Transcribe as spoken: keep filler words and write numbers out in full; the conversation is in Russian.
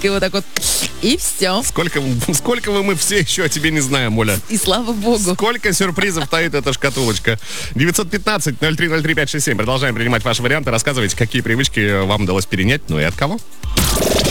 шоколадкой вот так вот. И все. Сколько, сколько мы все еще о тебе не знаем, Оля. И слава богу. Сколько сюрпризов таит эта шкатулочка. девятьсот пятнадцать ноль три ноль три пять шесть семь. Продолжаем принимать ваши варианты. Рассказывайте, какие привычки вам удалось перенять, ну и от кого.